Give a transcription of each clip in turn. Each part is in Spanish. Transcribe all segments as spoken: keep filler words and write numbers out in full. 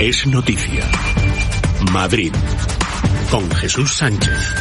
Es noticia. Madrid. Con Jesús Sánchez.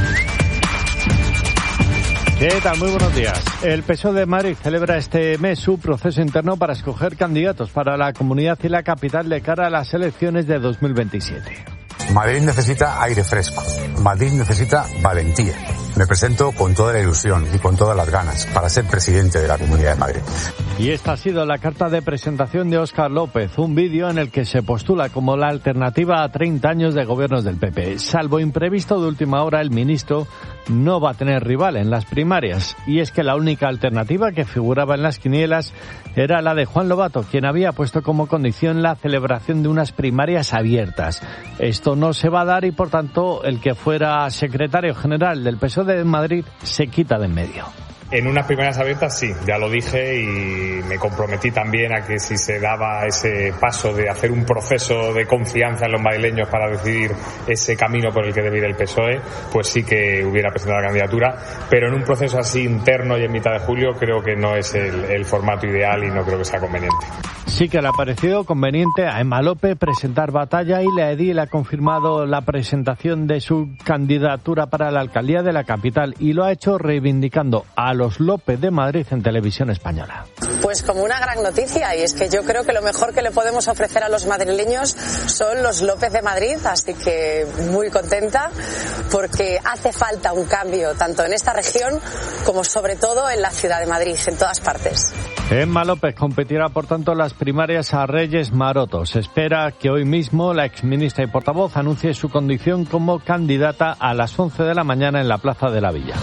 ¿Qué tal? Muy buenos días. El P S O E de Madrid celebra este mes su proceso interno para escoger candidatos para la comunidad y la capital de cara a las elecciones de dos mil veintisiete. Madrid necesita aire fresco. Madrid necesita valentía. Me presento con toda la ilusión y con todas las ganas para ser presidente de la Comunidad de Madrid. Y esta ha sido la carta de presentación de Óscar López, un vídeo en el que se postula como la alternativa a treinta años de gobiernos del P P. Salvo imprevisto de última hora, el ministro no va a tener rival en las primarias. Y es que la única alternativa que figuraba en las quinielas era la de Juan Lobato, quien había puesto como condición la celebración de unas primarias abiertas. Esto no se va a dar y, por tanto, el que fuera secretario general del P S O E de Madrid se quita de en medio. En unas primarias abiertas sí, ya lo dije y me comprometí también a que si se daba ese paso de hacer un proceso de confianza en los madrileños para decidir ese camino por el que debe ir el P S O E, pues sí que hubiera presentado la candidatura, pero en un proceso así interno y en mitad de julio creo que no es el, el formato ideal y no creo que sea conveniente. Sí que le ha parecido conveniente a Emma López presentar batalla y la edil ha confirmado la presentación de su candidatura para la alcaldía de la capital y lo ha hecho reivindicando a los López de Madrid en Televisión Española. Pues como una gran noticia, y es que yo creo que lo mejor que le podemos ofrecer a los madrileños son los López de Madrid, así que muy contenta porque hace falta un cambio tanto en esta región como sobre todo en la ciudad de Madrid, en todas partes. Emma López competirá por tanto en las primarias a Reyes Maroto. Se espera que hoy mismo la exministra y portavoz anuncie su condición como candidata a las once de la mañana en la Plaza de la Villa.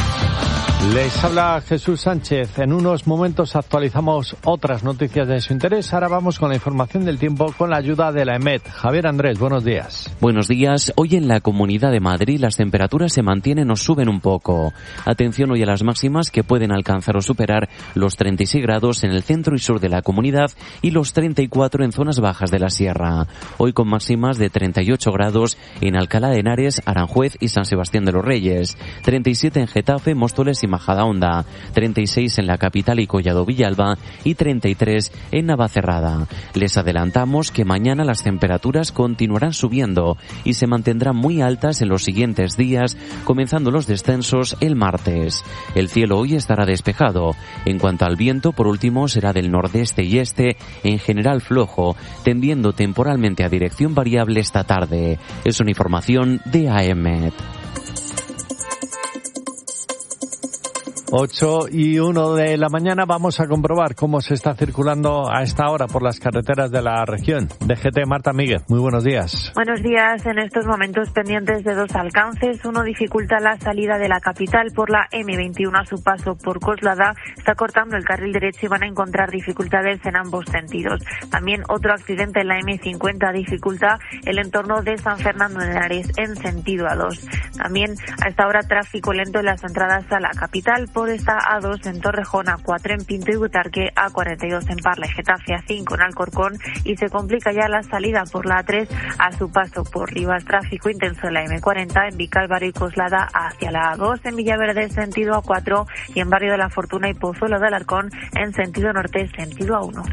Les habla Jesús Sánchez. En unos momentos actualizamos otras noticias de su interés. Ahora vamos con la información del tiempo con la ayuda de la EMET. Javier Andrés, buenos días. Buenos días. Hoy en la Comunidad de Madrid las temperaturas se mantienen o suben un poco. Atención hoy a las máximas que pueden alcanzar o superar los treinta y seis grados en el centro y sur de la comunidad y los treinta y cuatro en zonas bajas de la sierra. Hoy con máximas de treinta y ocho grados en Alcalá de Henares, Aranjuez y San Sebastián de los Reyes, treinta y siete en Getafe, Móstoles y Majadahonda, treinta y seis en la capital y Collado Villalba y treinta y tres en Navacerrada. Les adelantamos que mañana las temperaturas continuarán subiendo y se mantendrán muy altas en los siguientes días, comenzando los descensos el martes. El cielo hoy estará despejado. En cuanto al viento, por último, será del nordeste y este, en general flojo, tendiendo temporalmente a dirección variable esta tarde. Es una información de A E M E T. ocho y uno de la mañana vamos a comprobar cómo se está circulando a esta hora por las carreteras de la región. D G T, Marta Míguez, muy buenos días. Buenos días. En estos momentos pendientes de dos alcances. Uno dificulta la salida de la capital por la eme veintiuno a su paso por Coslada. Está cortando el carril derecho y van a encontrar dificultades en ambos sentidos. También otro accidente en la eme cincuenta dificulta el entorno de San Fernando de Henares en sentido A dos. También a esta hora tráfico lento en las entradas a la capital por esta A dos en Torrejón, A cuatro en Pinto y Butarque, A cuarenta y dos en Parla y Getafe, A cinco en Alcorcón y se complica ya la salida por la A tres a su paso por Rivas. Tráfico intenso en la eme cuarenta en Vicálvaro y Coslada hacia la A dos en Villaverde sentido A cuatro y en Barrio de la Fortuna y Pozuelo de Alarcón en sentido norte sentido A uno.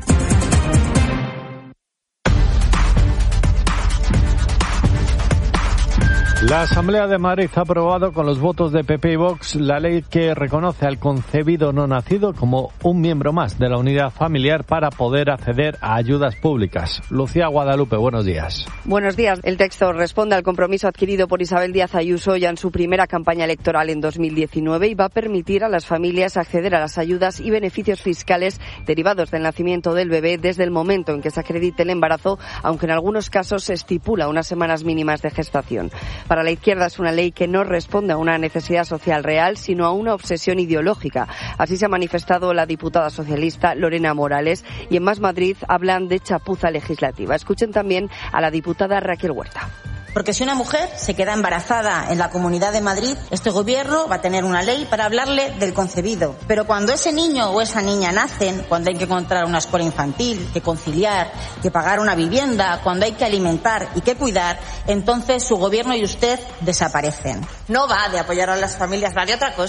La Asamblea de Madrid ha aprobado con los votos de P P y Vox la ley que reconoce al concebido no nacido como un miembro más de la unidad familiar para poder acceder a ayudas públicas. Lucía Guadalupe, buenos días. Buenos días. El texto responde al compromiso adquirido por Isabel Díaz Ayuso ya en su primera campaña electoral en dos mil diecinueve y va a permitir a las familias acceder a las ayudas y beneficios fiscales derivados del nacimiento del bebé desde el momento en que se acredite el embarazo, aunque en algunos casos se estipula unas semanas mínimas de gestación. Para la izquierda es una ley que no responde a una necesidad social real, sino a una obsesión ideológica. Así se ha manifestado la diputada socialista Lorena Morales y en Más Madrid hablan de chapuza legislativa. Escuchen también a la diputada Raquel Huerta. Porque si una mujer se queda embarazada en la Comunidad de Madrid, este gobierno va a tener una ley para hablarle del concebido. Pero cuando ese niño o esa niña nacen, cuando hay que encontrar una escuela infantil, que conciliar, que pagar una vivienda, cuando hay que alimentar y que cuidar, entonces su gobierno y usted desaparecen. No va de apoyar a las familias, va de otra cosa.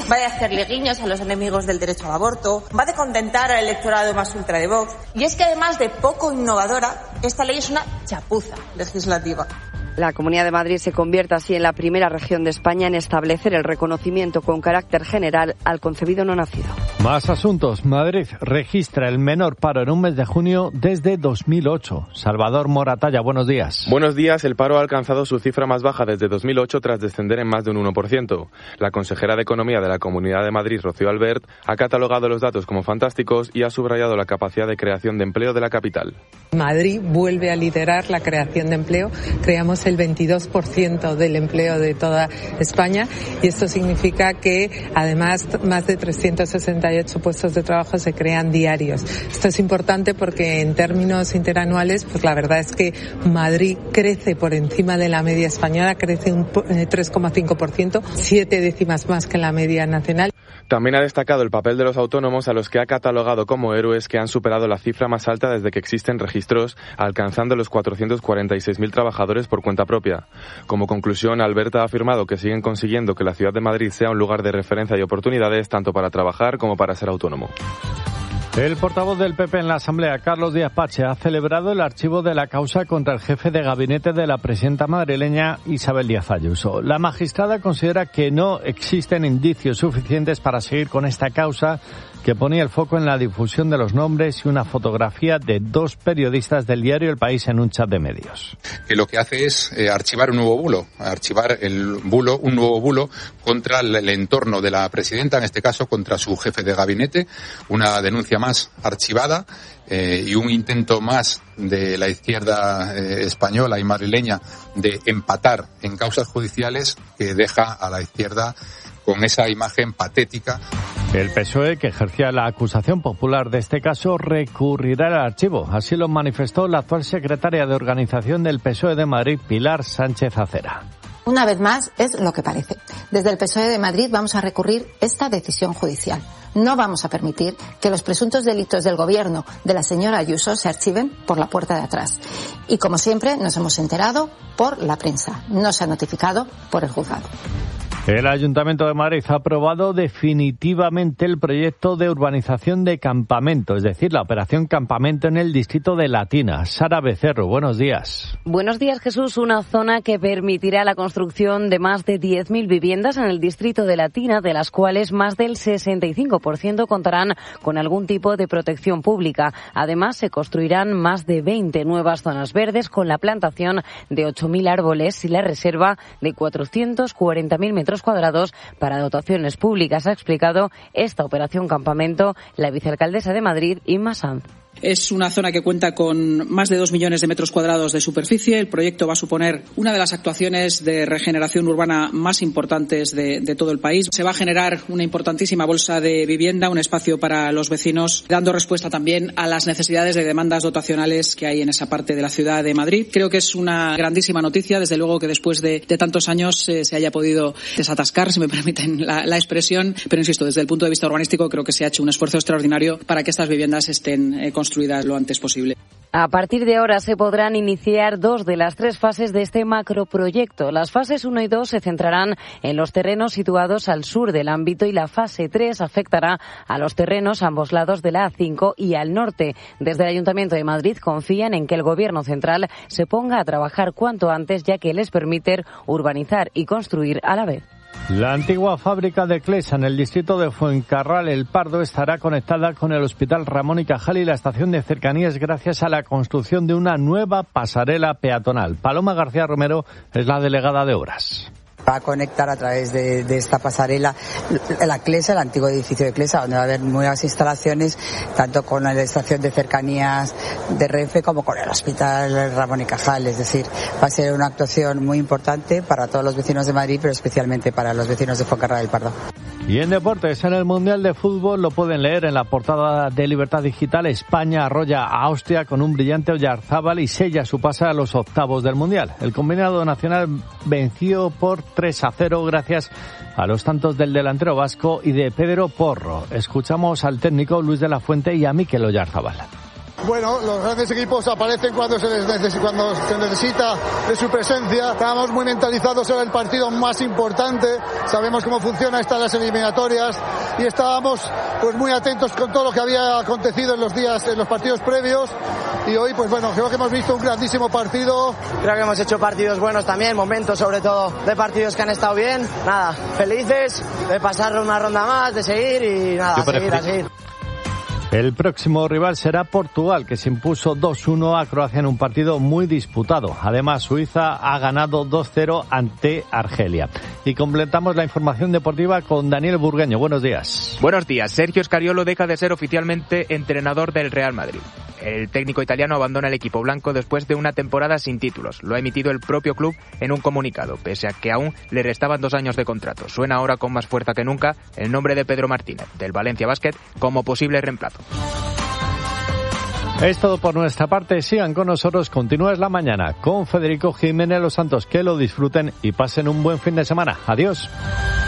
va de hacerle guiños a los enemigos del derecho al aborto, va de contentar al electorado más ultra de Vox. Y es que además de poco innovadora, esta ley es una chapuza legislativa. La Comunidad de Madrid se convierte así en la primera región de España en establecer el reconocimiento con carácter general al concebido no nacido. Más asuntos. Madrid registra el menor paro en un mes de junio desde dos mil ocho. Salvador Moratalla, buenos días. Buenos días. El paro ha alcanzado su cifra más baja desde dos mil ocho tras descender en más de un uno por ciento. La consejera de Economía de la Comunidad de Madrid, Rocío Albert, ha catalogado los datos como fantásticos y ha subrayado la capacidad de creación de empleo de la capital. Madrid vuelve a liderar la creación de empleo. Creamos el veintidós por ciento del empleo de toda España y esto significa que además más de trescientos sesenta y ocho puestos de trabajo se crean diarios. Esto es importante porque en términos interanuales, pues la verdad es que Madrid crece por encima de la media española, crece un tres coma cinco por ciento, siete décimas más que la media nacional. También ha destacado el papel de los autónomos, a los que ha catalogado como héroes que han superado la cifra más alta desde que existen registros, alcanzando los cuatrocientos cuarenta y seis mil trabajadores por cuenta propia. Como conclusión, Alberta ha afirmado que siguen consiguiendo que la ciudad de Madrid sea un lugar de referencia y oportunidades tanto para trabajar como para ser autónomo. El portavoz del P P en la Asamblea, Carlos Díaz Pache, ha celebrado el archivo de la causa contra el jefe de gabinete de la presidenta madrileña, Isabel Díaz Ayuso. La magistrada considera que no existen indicios suficientes para seguir con esta causa, que ponía el foco en la difusión de los nombres y una fotografía de dos periodistas del diario El País en un chat de medios. Que lo que hace es eh, archivar un nuevo bulo, archivar el bulo, un nuevo bulo contra el, el entorno de la presidenta, en este caso contra su jefe de gabinete, una denuncia más archivada eh, y un intento más de la izquierda eh, española y madrileña de empatar en causas judiciales que deja a la izquierda con esa imagen patética. El P S O E, que ejercía la acusación popular de este caso, recurrirá al archivo. Así lo manifestó la actual secretaria de Organización del P S O E de Madrid, Pilar Sánchez Acera. Una vez más, es lo que parece. Desde el P S O E de Madrid vamos a recurrir esta decisión judicial. No vamos a permitir que los presuntos delitos del gobierno de la señora Ayuso se archiven por la puerta de atrás. Y como siempre, nos hemos enterado por la prensa. No se ha notificado por el juzgado. El Ayuntamiento de Madrid ha aprobado definitivamente el proyecto de urbanización de Campamento, es decir, la operación Campamento en el distrito de Latina. Sara Becerro, buenos días. Buenos días, Jesús. Una zona que permitirá la construcción de más de diez mil viviendas en el distrito de Latina, de las cuales más del sesenta y cinco por ciento contarán con algún tipo de protección pública. Además, se construirán más de veinte nuevas zonas verdes con la plantación de ocho mil árboles y la reserva de cuatrocientos cuarenta mil metros cuadrados para dotaciones públicas. Ha explicado esta operación Campamento la vicealcaldesa de Madrid, Inma Sanz. Es una zona que cuenta con más de dos millones de metros cuadrados de superficie. El proyecto va a suponer una de las actuaciones de regeneración urbana más importantes de, de todo el país. Se va a generar una importantísima bolsa de vivienda, un espacio para los vecinos, dando respuesta también a las necesidades de demandas dotacionales que hay en esa parte de la ciudad de Madrid. Creo que es una grandísima noticia, desde luego que después de, de tantos años eh, se haya podido desatascar, si me permiten la, la expresión. Pero insisto, desde el punto de vista urbanístico creo que se ha hecho un esfuerzo extraordinario para que estas viviendas estén eh, construidas lo antes posible. A partir de ahora se podrán iniciar dos de las tres fases de este macroproyecto. Las fases uno y dos se centrarán en los terrenos situados al sur del ámbito y la fase tres afectará a los terrenos a ambos lados de la A cinco y al norte. Desde el Ayuntamiento de Madrid confían en que el Gobierno central se ponga a trabajar cuanto antes, ya que les permite urbanizar y construir a la vez. La antigua fábrica de Clesa en el distrito de Fuencarral, El Pardo, estará conectada con el Hospital Ramón y Cajal y la estación de cercanías gracias a la construcción de una nueva pasarela peatonal. Paloma García Romero es la delegada de Obras. Va a conectar a través de, de esta pasarela la Clesa, el antiguo edificio de Clesa, donde va a haber nuevas instalaciones, tanto con la estación de cercanías de Renfe como con el Hospital Ramón y Cajal. Es decir, va a ser una actuación muy importante para todos los vecinos de Madrid, pero especialmente para los vecinos de Fuencarral del Pardo. Y en deportes, en el Mundial de Fútbol, lo pueden leer en la portada de Libertad Digital. España arrolla a Austria con un brillante Oyarzábal y sella su pase a los octavos del Mundial. El combinado nacional venció por tres a cero gracias a los tantos del delantero vasco y de Pedro Porro. Escuchamos al técnico Luis de la Fuente y a Mikel Oyarzábal. Bueno, los grandes equipos aparecen cuando se les necesita, cuando se necesita de su presencia. Estábamos muy mentalizados en el partido más importante. Sabemos cómo funciona estas las eliminatorias y estábamos pues muy atentos con todo lo que había acontecido en los días, en los partidos previos. Y hoy, pues bueno, creo que hemos visto un grandísimo partido. Creo que hemos hecho partidos buenos también, momentos sobre todo de partidos que han estado bien. Nada, felices de pasar una ronda más, de seguir y nada, a seguir, a seguir. El próximo rival será Portugal, que se impuso dos uno a Croacia en un partido muy disputado. Además, Suiza ha ganado dos cero ante Argelia. Y completamos la información deportiva con Daniel Burgueño. Buenos días. Buenos días. Sergio Scariolo deja de ser oficialmente entrenador del Real Madrid. El técnico italiano abandona el equipo blanco después de una temporada sin títulos. Lo ha emitido el propio club en un comunicado, pese a que aún le restaban dos años de contrato. Suena ahora con más fuerza que nunca el nombre de Pedro Martínez, del Valencia Basket, como posible reemplazo. Es todo por nuestra parte. Sigan con nosotros. Continúa la mañana con Federico Jiménez Los Santos. Que lo disfruten y pasen un buen fin de semana. Adiós.